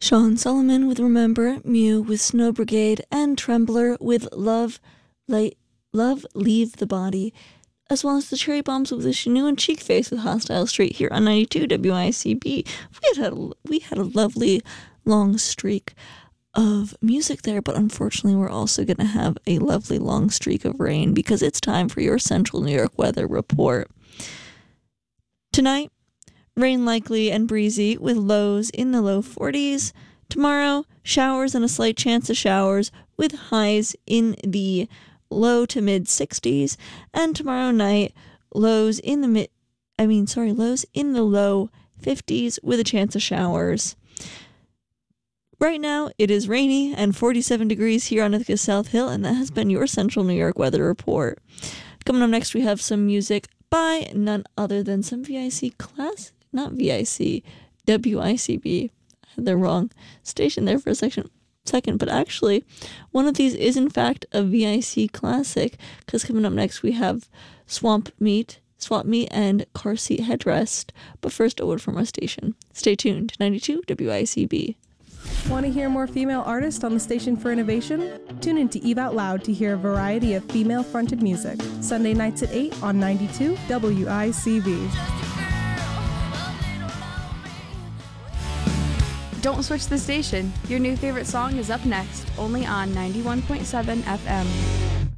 Sean Solomon with Remember, Mew with Snow Brigade, and Trembler with Love, Leave the Body, as well as the Cherry Bombs with the Chenu and Cheek Face with Hostile Street here on 92 WICB. We had a lovely long streak of music there, but unfortunately we're also going to have a lovely long streak of rain because it's time for your Central New York weather report. Tonight, rain likely and breezy with lows in the low 40s. Tomorrow, showers and a slight chance of showers with highs in the low to mid 60s. And tomorrow night, lows in the low 50s with a chance of showers. Right now, it is rainy and 47 degrees here on Ithaca South Hill, and that has been your Central New York weather report. Coming up next, we have some music by none other than some not VIC, WICB. I had the wrong station there for a second, but actually, one of these is in fact a VIC classic, because coming up next, we have Swamp Meat, and Car Seat Headrest. But first, a word from our station. Stay tuned to 92 WICB. Want to hear more female artists on the Station for Innovation? Tune in to Eve Out Loud to hear a variety of female-fronted music. Sunday nights at 8 on 92 WICB. Don't switch the station. Your new favorite song is up next, only on 91.7 FM.